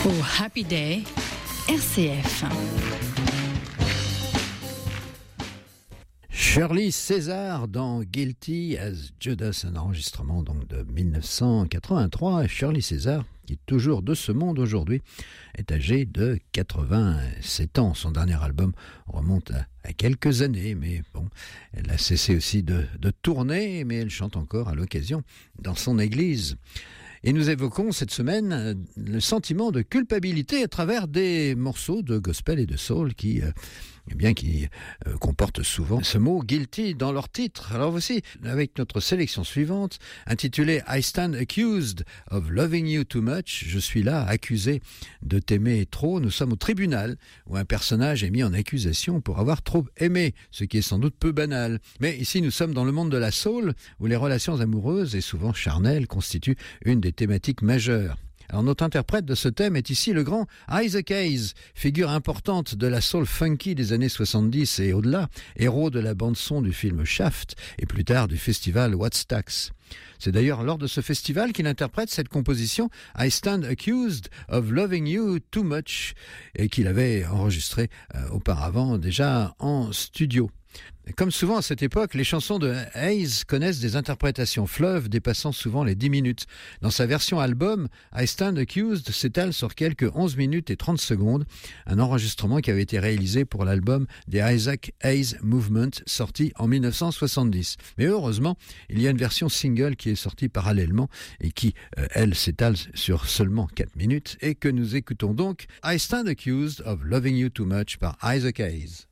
au Happy Day, RCF. Shirley César dans Guilty as Judas, un enregistrement donc de 1983. Shirley César, qui est toujours de ce monde aujourd'hui, est âgée de 87 ans. Son dernier album remonte à quelques années, mais bon, elle a cessé aussi de tourner, mais elle chante encore à l'occasion dans son église. Et nous évoquons cette semaine le sentiment de culpabilité à travers des morceaux de gospel et de soul qui comportent souvent ce mot guilty dans leur titre. Alors voici, avec notre sélection suivante, intitulée I Stand Accused of Loving You Too Much. Je suis là, accusé de t'aimer trop. Nous sommes au tribunal où un personnage est mis en accusation pour avoir trop aimé, ce qui est sans doute peu banal. Mais ici, nous sommes dans le monde de la soul, où les relations amoureuses, et souvent charnelles, constituent une des thématiques majeures. Alors notre interprète de ce thème est ici le grand Isaac Hayes, figure importante de la soul funky des années 70 et au-delà, héros de la bande-son du film Shaft et plus tard du festival Woodstock. C'est d'ailleurs lors de ce festival qu'il interprète cette composition I Stand Accused of Loving You Too Much et qu'il avait enregistrée auparavant déjà en studio. Comme souvent à cette époque, les chansons de Hayes connaissent des interprétations fleuves dépassant souvent les 10 minutes. Dans sa version album, I Stand Accused s'étale sur quelques 11 minutes et 30 secondes, un enregistrement qui avait été réalisé pour l'album The Isaac Hayes Movement, sorti en 1970. Mais heureusement, il y a une version single qui est sortie parallèlement et qui, elle, s'étale sur seulement 4 minutes et que nous écoutons donc I Stand Accused of Loving You Too Much par Isaac Hayes.